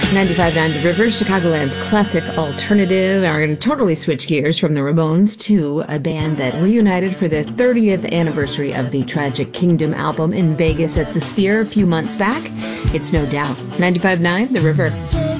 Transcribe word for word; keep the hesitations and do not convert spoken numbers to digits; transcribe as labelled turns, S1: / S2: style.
S1: ninety-five point nine The River, Chicagoland's classic alternative. And we're going to totally switch gears from the Ramones to a band that reunited for the thirtieth anniversary of the Tragic Kingdom album in Vegas at the Sphere a few months back. It's No Doubt. ninety-five point nine The River.